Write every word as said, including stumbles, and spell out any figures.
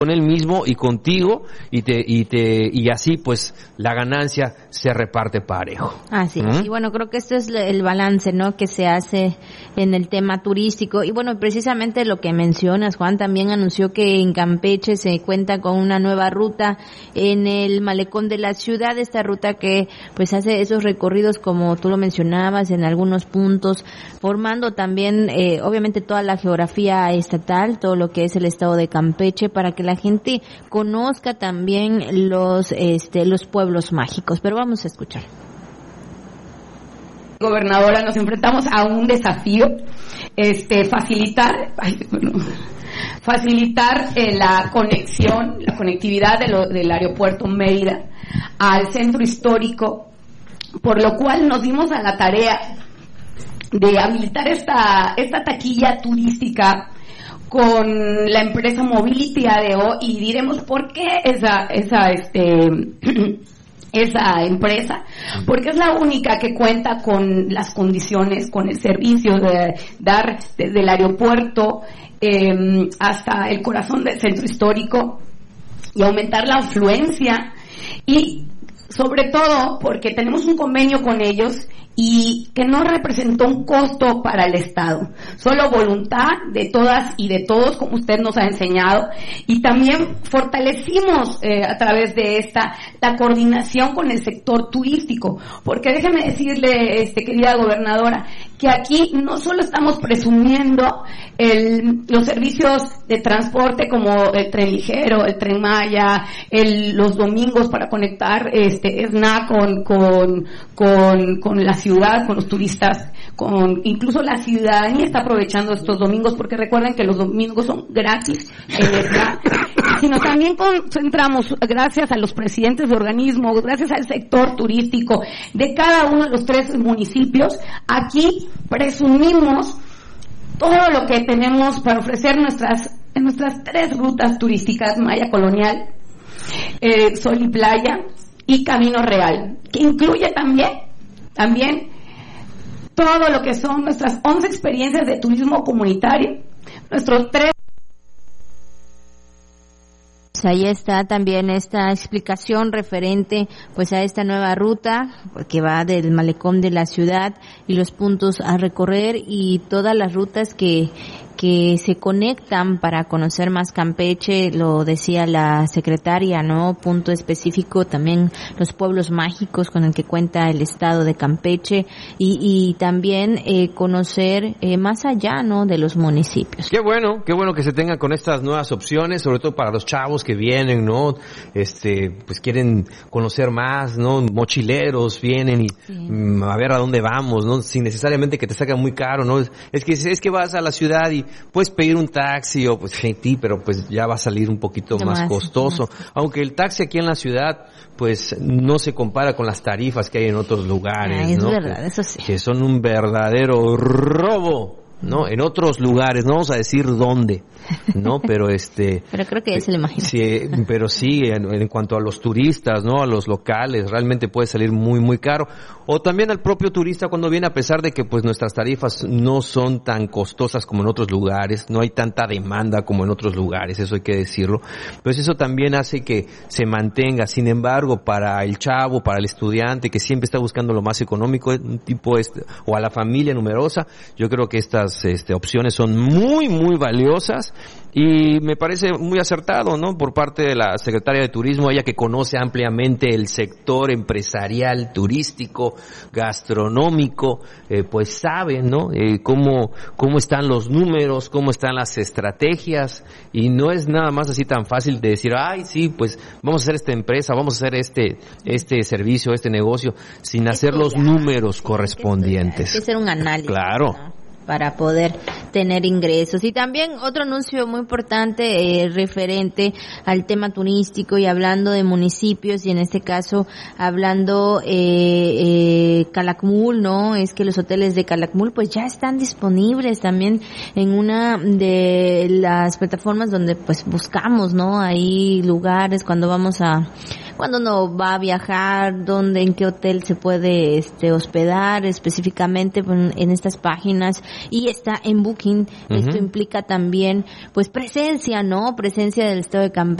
con él mismo y contigo y te y te y así pues la ganancia se reparte parejo. Así es. ¿Mm? Y bueno, creo que este es el balance, ¿no?, que se hace en el tema turístico. Y bueno, precisamente lo que mencionas, Juan, también anunció que en Campeche se cuenta con una nueva ruta en el malecón de la ciudad, esta ruta que pues hace esos recorridos como tú lo mencionabas en algunos puntos, formando también eh, obviamente toda la geografía estatal, todo lo que es el estado de Campeche, para que la gente conozca también los este los pueblos mágicos. Pero vamos a escuchar. Gobernadora, nos enfrentamos a un desafío, este facilitar ay, bueno, facilitar eh, la conexión, la conectividad de lo, del aeropuerto Mérida al centro histórico, por lo cual nos dimos a la tarea de habilitar esta esta taquilla turística con la empresa Mobility A D O, y diremos por qué esa esa este esa empresa, porque es la única que cuenta con las condiciones, con el servicio de dar desde el aeropuerto eh, hasta el corazón del centro histórico y aumentar la afluencia, y sobre todo porque tenemos un convenio con ellos y que no representó un costo para el Estado, solo voluntad de todas y de todos, como usted nos ha enseñado, y también fortalecimos eh, a través de esta la coordinación con el sector turístico, porque déjeme decirle, este querida gobernadora, que aquí no solo estamos presumiendo el, los servicios de transporte como el tren ligero, el tren Maya, el, los domingos para conectar este S N A con con con, con la ciudad, con los turistas, con incluso la ciudadanía está aprovechando estos domingos, porque recuerden que los domingos son gratis en S N A, sino también concentramos, gracias a los presidentes de organismos, gracias al sector turístico de cada uno de los tres municipios, aquí presumimos todo lo que tenemos para ofrecer nuestras en nuestras tres rutas turísticas: Maya Colonial, eh, Sol y Playa y Camino Real, que incluye también también todo lo que son nuestras once experiencias de turismo comunitario, nuestros tres. Ahí está también esta explicación referente pues a esta nueva ruta que va del malecón de la ciudad y los puntos a recorrer y todas las rutas que que se conectan para conocer más Campeche, lo decía la secretaria, ¿no? Punto específico también los pueblos mágicos con el que cuenta el estado de Campeche y, y también eh, conocer eh, más allá, ¿no?, de los municipios. Qué bueno, qué bueno que se tengan con estas nuevas opciones, sobre todo para los chavos que vienen, ¿no? Este, pues quieren conocer más, ¿no? Mochileros vienen y sí. mm, a ver a dónde vamos, ¿no? Sin necesariamente que te salga muy caro, ¿no? Es que es que vas a la ciudad y puedes pedir un taxi o pues sí, pero pues ya va a salir un poquito más, más costoso. Más. Aunque el taxi aquí en la ciudad pues no se compara con las tarifas que hay en otros lugares, ah, es ¿no? verdad, que, eso sí. Que son un verdadero robo, ¿no? En otros lugares, no vamos a decir dónde, ¿no? Pero este... pero creo que ya se lo imagino. Sí, pero sí, en, en cuanto a los turistas, ¿no? A los locales, realmente puede salir muy, muy caro. O también al propio turista cuando viene, a pesar de que pues nuestras tarifas no son tan costosas como en otros lugares, no hay tanta demanda como en otros lugares, eso hay que decirlo. Pues eso también hace que se mantenga. Sin embargo, para el chavo, para el estudiante que siempre está buscando lo más económico, un tipo este, o a la familia numerosa, yo creo que estas este, opciones son muy, muy valiosas. Y me parece muy acertado, ¿no? Por parte de la secretaria de Turismo, ella que conoce ampliamente el sector empresarial, turístico, gastronómico, eh, pues sabe, ¿no? Eh, cómo, cómo están los números, cómo están las estrategias, y no es nada más así tan fácil de decir, ay, sí, pues vamos a hacer esta empresa, vamos a hacer este, este servicio, este negocio, sin hacer los números correspondientes. Hay que hacer un análisis. Claro. ¿No?, para poder tener ingresos. Y también otro anuncio muy importante eh, referente al tema turístico y hablando de municipios y en este caso hablando eh, eh, Calakmul, ¿no? Es que los hoteles de Calakmul pues ya están disponibles también en una de las plataformas donde pues buscamos, ¿no? Ahí lugares cuando vamos a cuando uno va a viajar, dónde, en qué hotel se puede este hospedar específicamente en estas páginas, y está en Booking. Uh-huh. Esto implica también pues presencia, ¿no? Presencia del estado de Campeche